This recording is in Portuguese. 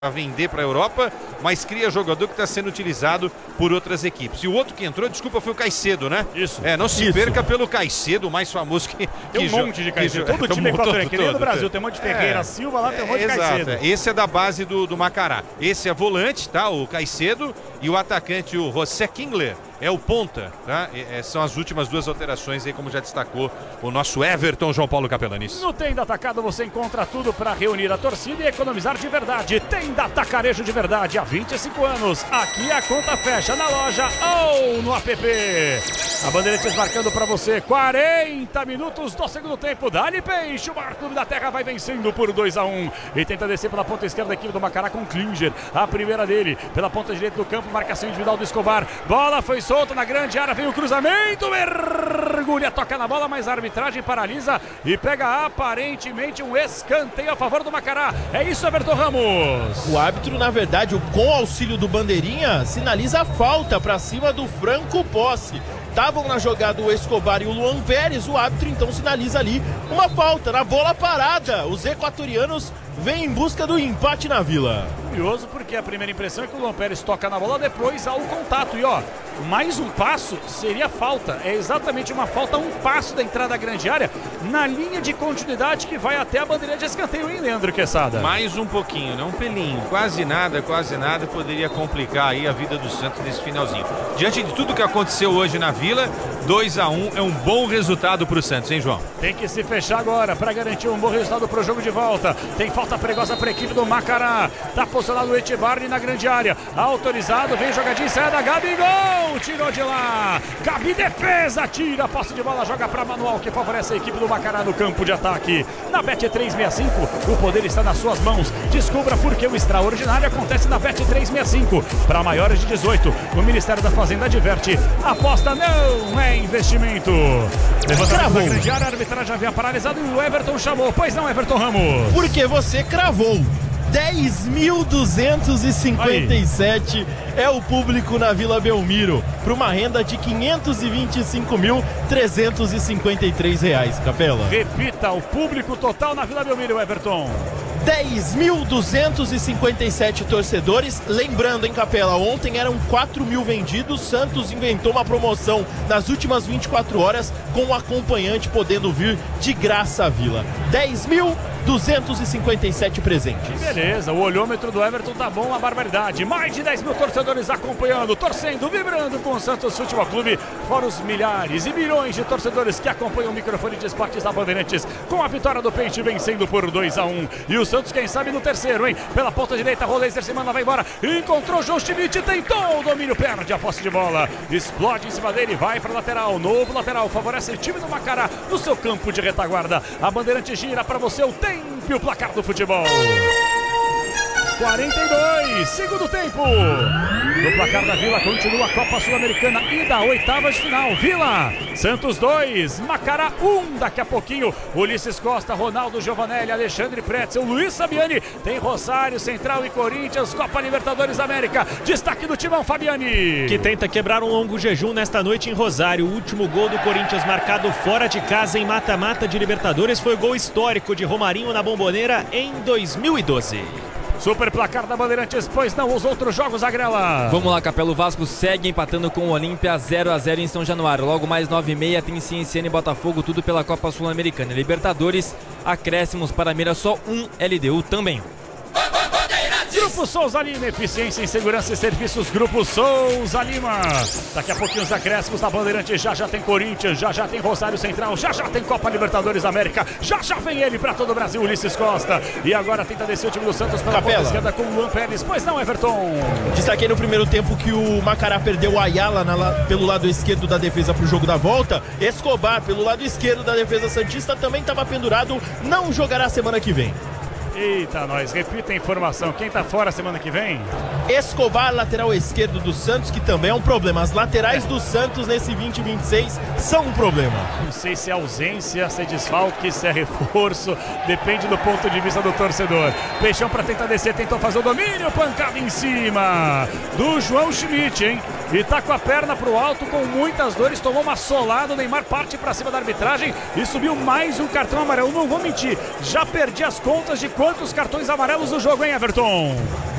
a vender para a Europa, mas cria jogador que está sendo utilizado por outras equipes. E o outro que entrou, desculpa, foi o Caicedo, né? Isso. Não se perca pelo Caicedo, o mais famoso que tem um monte de Caicedo. Todo time equatoriano, que nem no Brasil, tem um monte de Ferreira Silva, lá tem um monte de Caicedo. Esse é da base do Macará. Esse é volante, tá? O Caicedo, e o atacante, o José Kingler, é o ponta, tá? São as últimas duas alterações aí, como já destacou o nosso Everton João Paulo Capelanis. No Tenda Atacado você encontra tudo para reunir a torcida e economizar de verdade. Tenda Atacarejo de verdade há 25 anos. Aqui a conta fecha na loja ou no app. A Bandeirantes marcando para você 40 minutos do segundo tempo. Dali Peixe, o maior clube da terra vai vencendo por 2-1 e tenta descer pela ponta esquerda da equipe do Macará com Klinger. A primeira dele pela ponta direita do campo, marcação individual do Escobar. Bola foi solta na grande área, vem o cruzamento, mergulha, toca na bola, mas a arbitragem paralisa e pega aparentemente um escanteio a favor do Macará. É isso, Everton Ramos. O árbitro, na verdade, com o auxílio do Bandeirinha, sinaliza a falta para cima do Franco Posse. Estavam na jogada o Escobar e o Luan Pérez, o árbitro então sinaliza ali uma falta na bola parada. Os equatorianos vêm em busca do empate na Vila. Curioso porque a primeira impressão é que o Luan Pérez toca na bola, depois há o contato e ó, mais um passo seria falta. É exatamente uma falta, um passo da entrada da grande área na linha de continuidade que vai até a bandeira de escanteio, hein, Leandro Quesada? Mais um pouquinho, né? Um pelinho, quase nada, poderia complicar aí a vida do Santos nesse finalzinho. Diante de tudo que aconteceu hoje na Vila, 2-1 é um bom resultado para o Santos, hein, João? Tem que se fechar agora para garantir um bom resultado para o jogo de volta. Tem falta perigosa para a equipe do Macará. Tá posicionado o Echevarri na grande área. Autorizado, vem jogadinha, sai da Gabigol. Tirou de lá. Gabi defesa, tira a posse de bola, joga para Manuel, que favorece a equipe do Macará no campo de ataque. Na Bet365, o poder está nas suas mãos. Descubra por que o extraordinário acontece na Bet365. Para maiores de 18, o Ministério da Fazenda adverte. Aposta não é investimento. Levantamento da grande área, a arbitragem havia paralisado e o Everton chamou. Pois não, Everton Ramos? Porque você cravou. 10.257 é o público na Vila Belmiro, para uma renda de R$ 525.353, Capela. Repita, o público total na Vila Belmiro, Everton. 10.257 torcedores. Lembrando, hein, Capela, ontem eram 4.000 vendidos. Santos inventou uma promoção nas últimas 24 horas com o acompanhante podendo vir de graça à Vila. 10.257 presentes. Beleza, o olhômetro do Everton tá bom, a barbaridade. Mais de 10 mil torcedores acompanhando, torcendo, vibrando com o Santos Futebol Clube. Fora os milhares e milhões de torcedores que acompanham o microfone de esportes da Bandeirantes, com a vitória do Peixe vencendo por 2-1. E o Santos, quem sabe, no terceiro, hein? Pela ponta direita, Roleiser se manda, vai embora. Encontrou o João Schmidt, tentou o domínio, perde a posse de bola. Explode em cima dele, vai para lateral. Novo lateral, favorece o time do Macará no seu campo de retaguarda. A Bandeirante gira para você o tempo e o placar do futebol. 42, segundo tempo. No placar da Vila continua a Copa Sul-Americana e da oitavas de final. Vila, Santos 2, Macará 1. Daqui a pouquinho, Ulisses Costa, Ronaldo Giovanelli, Alexandre Pretzel, Luiz Fabiani. Tem Rosário, Central e Corinthians, Copa Libertadores América. Destaque do Timão, Fabiani. Que tenta quebrar um longo jejum nesta noite em Rosário. O último gol do Corinthians marcado fora de casa em mata-mata de Libertadores foi gol histórico de Romarinho na Bomboneira em 2012. Super placar da Bandeirantes, pois não os outros jogos, Agrela. Vamos lá, Capela, o Vasco segue empatando com o Olímpia 0-0 em São Januário. Logo mais 9h30 tem Cienciano e Botafogo, tudo pela Copa Sul-Americana. Libertadores, acréscimos para Mirassol 1, LDU também. Grupo Souza Lima, eficiência em segurança e serviços. Grupo Souza Lima. Daqui a pouquinho os acréscimos da Bandeirante. Já tem Corinthians, já tem Rosário Central, já tem Copa Libertadores América. Já vem ele para todo o Brasil, Ulisses Costa. E agora tenta descer o time do Santos pela ponta esquerda com o Luan Pérez. Pois não, Everton? Destaquei no primeiro tempo que o Macará perdeu o Ayala pelo lado esquerdo da defesa para o jogo da volta. Escobar pelo lado esquerdo da defesa santista também estava pendurado. Não jogará semana que vem. Eita, nós, repita a informação. Quem tá fora semana que vem? Escobar, lateral esquerdo do Santos, que também é um problema. As laterais do Santos nesse 2026 são um problema. Não sei se é ausência, se é desfalque, se é reforço. Depende do ponto de vista do torcedor. Peixão para tentar descer, tentou fazer o domínio. Pancada em cima do João Schmidt, hein? e tá com a perna pro alto, com muitas dores, tomou uma solada, o Neymar parte pra cima da arbitragem e subiu mais um cartão amarelo. Não vou mentir, já perdi as contas de quantos cartões amarelos no jogo, hein, Everton?